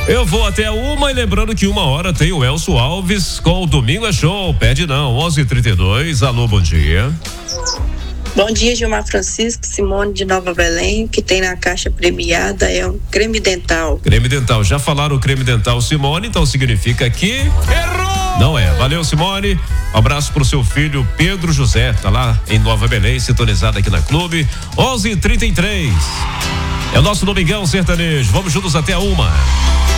Eu vou até 1h e lembrando que 1h tem o Elcio Alves com o Domingo é Show. Pede não, 11h32. Alô, bom dia. Bom dia, Gilmar Francisco, Simone de Nova Belém, que tem na caixa premiada é um creme dental. Creme dental, já falaram o creme dental, Simone, então significa que errou! Não é, valeu, Simone. Um abraço pro seu filho Pedro José, tá lá em Nova Belém, sintonizado aqui na Clube. 11h33. É o nosso Domingão Sertanejo, vamos juntos até 1h.